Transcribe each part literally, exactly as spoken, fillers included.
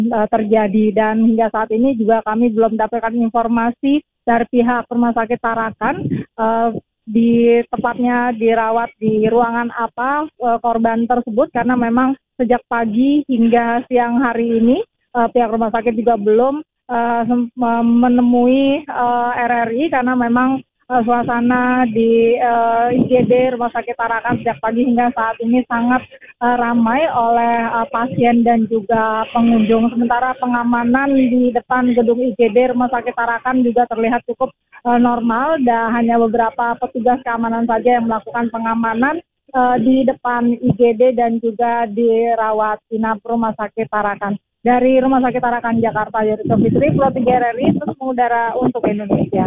uh, terjadi. Dan hingga saat ini juga kami belum mendapatkan informasi dari pihak Rumah Sakit Tarakan uh, di tepatnya dirawat di ruangan apa uh, korban tersebut, karena memang sejak pagi hingga siang hari ini uh, pihak rumah sakit juga belum uh, menemui uh, R R I, karena memang uh, suasana di uh, I G D Rumah Sakit Tarakan sejak pagi hingga saat ini sangat uh, ramai oleh uh, pasien dan juga pengunjung. Sementara pengamanan di depan gedung I G D Rumah Sakit Tarakan juga terlihat cukup uh, normal, dan hanya beberapa petugas keamanan saja yang melakukan pengamanan uh, di depan I G D dan juga di rawat inap Rumah Sakit Tarakan. Dari Rumah Sakit Tarakan Jakarta, Yuriko Fitri, Pro tiga R R I, terus mengudara untuk Indonesia.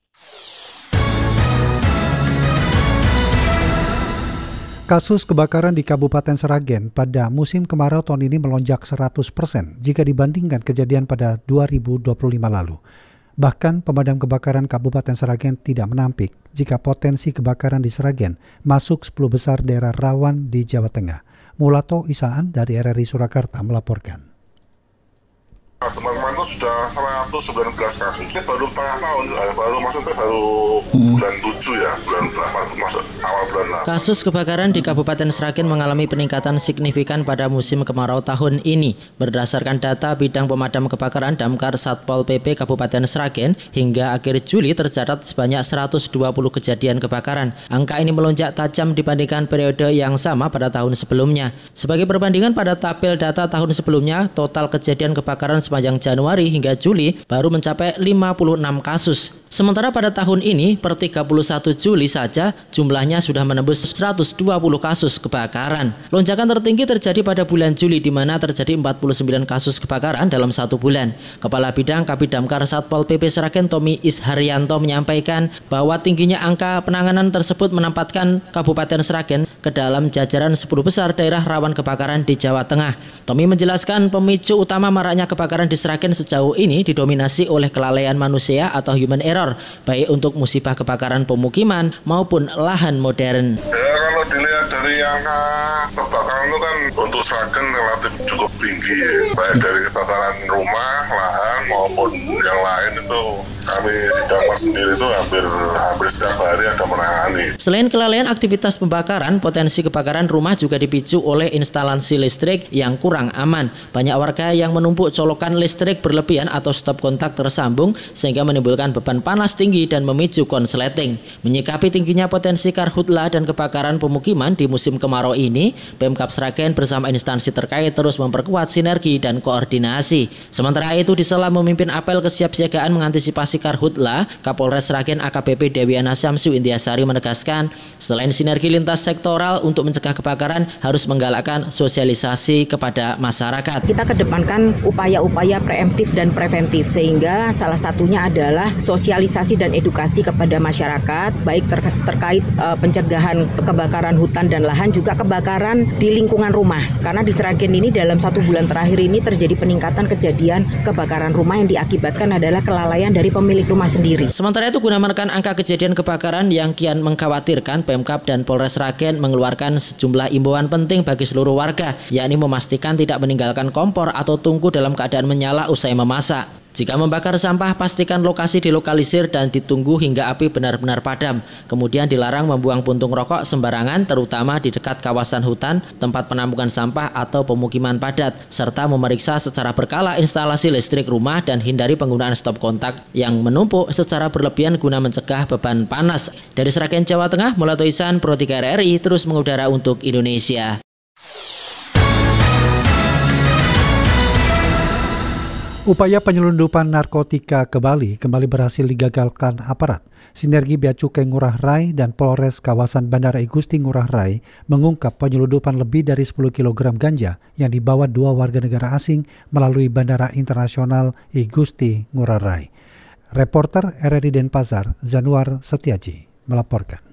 Kasus kebakaran di Kabupaten Sragen pada musim kemarau tahun ini melonjak seratus persen jika dibandingkan kejadian pada dua ribu dua puluh lima lalu. Bahkan pemadam kebakaran Kabupaten Sragen tidak menampik jika potensi kebakaran di Sragen masuk sepuluh besar daerah rawan di Jawa Tengah. Mulato Isaan dari R R I Surakarta melaporkan. Kemarin itu sudah seratus sembilan belas kasus. Ini baru tengah tahun, baru maksudnya baru hmm. bulan tujuh ya, bulan berapa itu masuk awal bulan delapan. Kasus kebakaran di Kabupaten Sragen mengalami peningkatan signifikan pada musim kemarau tahun ini. Berdasarkan data Bidang Pemadam Kebakaran Damkar Satpol P P Kabupaten Sragen, hingga akhir Juli tercatat sebanyak seratus dua puluh kejadian kebakaran. Angka ini melonjak tajam dibandingkan periode yang sama pada tahun sebelumnya. Sebagai perbandingan, pada tabel data tahun sebelumnya, total kejadian kebakaran sepanjang Januari hingga Juli baru mencapai lima puluh enam kasus. Sementara pada tahun ini per tiga puluh satu Juli saja jumlahnya sudah menembus seratus dua puluh kasus kebakaran. Lonjakan tertinggi terjadi pada bulan Juli di mana terjadi empat puluh sembilan kasus kebakaran dalam satu bulan. Kepala Bidang Kabidamkar Satpol P P Sragen Tommy Isharyanto menyampaikan bahwa tingginya angka penanganan tersebut menempatkan Kabupaten Sragen ke dalam jajaran sepuluh besar daerah rawan kebakaran di Jawa Tengah. Tommy menjelaskan pemicu utama maraknya kebakaran di Sragen sejauh ini didominasi oleh kelalaian manusia atau human error, baik untuk musibah kebakaran pemukiman maupun lahan modern. Ya, kalau dilihat dari angka kebakaran itu kan untuk Sragen relatif cukup tinggi, ya. Baik dari ketataran rumah, lahan maupun yang lain itu kami Sidamar sendiri itu hampir hampir setiap hari ada menangani. Selain kelalaian aktivitas pembakaran, potensi kebakaran rumah juga dipicu oleh instalasi listrik yang kurang aman. Banyak warga yang menumpuk colokan listrik berlebihan atau stop kontak tersambung sehingga menimbulkan beban panas tinggi dan memicu konsleting. Menyikapi tingginya potensi karhutla dan kebakaran pemukiman di musim kemarau ini, Pemkab Sragen bersama instansi terkait terus memperkuat sinergi dan koordinasi. Sementara itu, di sela memimpin apel kesiapsiagaan mengantisipasi karhutla, Kapolres Sragen A K B P Dewiana Syamsu Indiasari menegaskan, selain sinergi lintas sektoral untuk mencegah kebakaran, harus menggalakkan sosialisasi kepada masyarakat. Kita kedepankan upaya-upaya preemptif dan preventif, sehingga salah satunya adalah sosialisasi dan edukasi kepada masyarakat, baik ter terkait uh, pencegahan kebakaran hutan dan lahan, juga kebakaran di lingkungan rumah. Karena di Sragen ini dalam satu bulan terakhir ini terjadi peningkatan kejadian kebakaran rumah yang diakibatkan adalah kelalaian dari pemilik rumah sendiri. Sementara itu, guna menekan angka kejadian kebakaran yang kian mengkhawatirkan, Pemkab dan Polres Sragen mengeluarkan sejumlah imbauan penting bagi seluruh warga, yakni memastikan tidak meninggalkan kompor atau tungku dalam keadaan menyala usai memasak. Jika membakar sampah, pastikan lokasi dilokalisir dan ditunggu hingga api benar-benar padam. Kemudian dilarang membuang puntung rokok sembarangan, terutama di dekat kawasan hutan, tempat penampungan sampah atau pemukiman padat, serta memeriksa secara berkala instalasi listrik rumah dan hindari penggunaan stop kontak yang menumpuk secara berlebihan guna mencegah beban panas. Dari Sragen, Jawa Tengah, Mulato Ihsan, Pro tiga R R I, terus mengudara untuk Indonesia. Upaya penyelundupan narkotika ke Bali kembali berhasil digagalkan aparat. Sinergi Bea Cukai Ngurah Rai dan Polres kawasan Bandara I Gusti Ngurah Rai mengungkap penyelundupan lebih dari sepuluh kilogram ganja yang dibawa dua warga negara asing melalui Bandara Internasional I Gusti Ngurah Rai. Reporter R R I Denpasar, Zanuar Setiaji, melaporkan.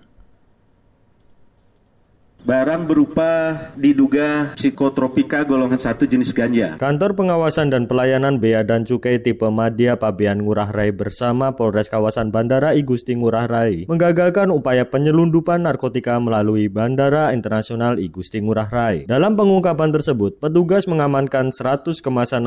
Barang berupa diduga psikotropika golongan satu jenis ganja. Kantor Pengawasan dan Pelayanan Bea dan Cukai tipe Madya Pabean Ngurah Rai bersama Polres kawasan Bandara I Gusti Ngurah Rai menggagalkan upaya penyelundupan narkotika melalui Bandara Internasional I Gusti Ngurah Rai. Dalam pengungkapan tersebut, petugas mengamankan seratus kemasan